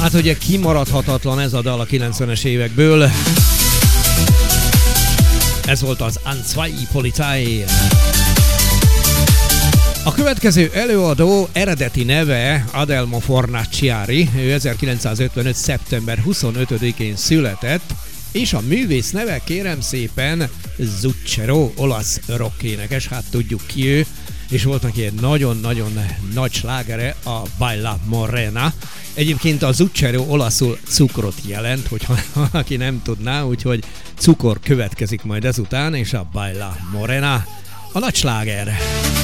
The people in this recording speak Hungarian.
Hát ugye kimaradhatatlan ez a dal a 90-es évekből. Ez volt az Anzwai Polizei. A következő előadó eredeti neve Adelmo Fornaciari, ő 1955. szeptember 25-én született, és a művész neve kérem szépen Zucchero, olasz rockénekes, hát tudjuk ki ő, és volt neki egy nagyon-nagyon nagy slágere, a Baila Morena. Egyébként a Zucchero olaszul cukrot jelent, hogyha valaki nem tudná, úgyhogy cukor következik majd ezután, és a Baila Morena a nagy sláger.